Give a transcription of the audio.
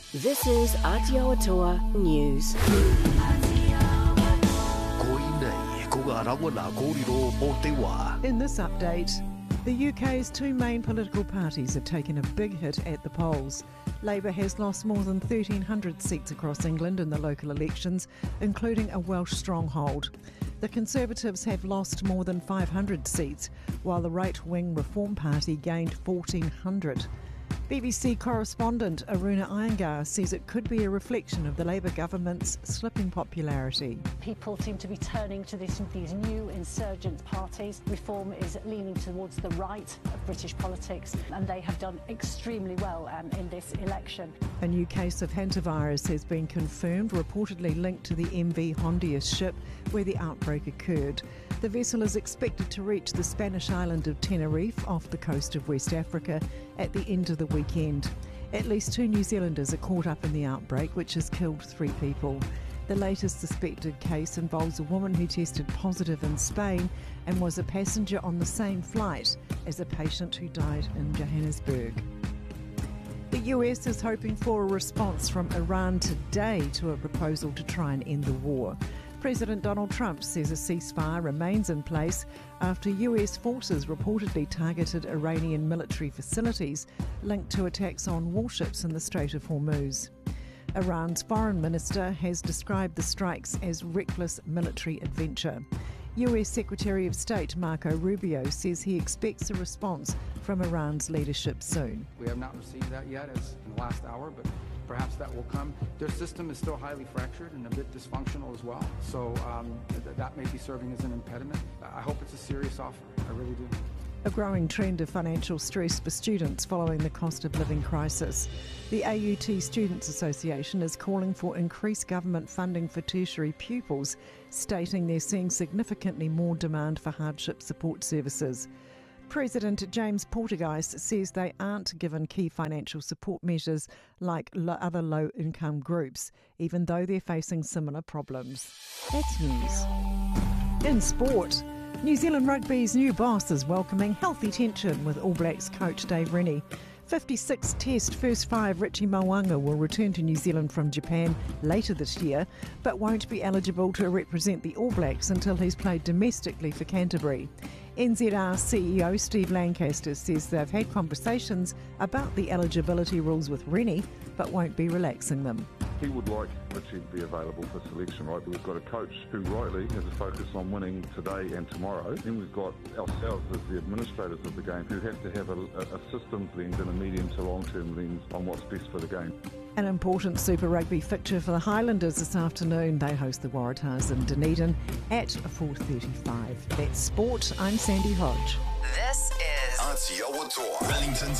This is Aotearoa News. In this update, the UK's two main political parties have taken a big hit at the polls. Labour has lost more than 1,300 seats across England in the local elections, including a Welsh stronghold. The Conservatives have lost more than 500 seats, while the right-wing Reform Party gained 1,400. BBC correspondent Aruna Iyengar says it could be a reflection of the Labour government's slipping popularity. People seem to be turning to these new insurgent parties. Reform is leaning towards the right of British politics, and they have done extremely well in this election. A new case of hantavirus has been confirmed, reportedly linked to the MV Hondius ship where the outbreak occurred. The vessel is expected to reach the Spanish island of Tenerife off the coast of West Africa at the end of the weekend. At least 2 New Zealanders are caught up in the outbreak, which has killed 3 people. The latest suspected case involves a woman who tested positive in Spain and was a passenger on the same flight as a patient who died in Johannesburg. The US is hoping for a response from Iran today to a proposal to try and end the war. President Donald Trump says a ceasefire remains in place after US forces reportedly targeted Iranian military facilities linked to attacks on warships in the Strait of Hormuz. Iran's foreign minister has described the strikes as reckless military adventure. US Secretary of State Marco Rubio says he expects a response from Iran's leadership soon. We have not received that yet as in the last hour, but perhaps that will come. Their system is still highly fractured and a bit dysfunctional as well, so that may be serving as an impediment. I hope it's a serious offer, I really do. A growing trend of financial stress for students following the cost of living crisis. The AUT Students Association is calling for increased government funding for tertiary pupils, stating they're seeing significantly more demand for hardship support services. President James Portegeis says they aren't given key financial support measures like other low-income groups, even though they're facing similar problems. That's news. In sport, New Zealand Rugby's new boss is welcoming healthy tension with All Blacks coach Dave Rennie. 56 Test first 5 Richie Mo'unga will return to New Zealand from Japan later this year, but won't be eligible to represent the All Blacks until he's played domestically for Canterbury. NZR CEO Steve Lancaster says they've had conversations about the eligibility rules with Rennie, but won't be relaxing them. He would like Richie to be available for selection, right? But we've got a coach who rightly has a focus on winning today and tomorrow. Then we've got ourselves as the administrators of the game who have to have a systems lens and a medium to long-term lens on what's best for the game. An important Super Rugby fixture for the Highlanders this afternoon. They host the Waratahs in Dunedin at 4:35. That's sport. I'm Sandy Hodge. This is Aotearoa Wellington.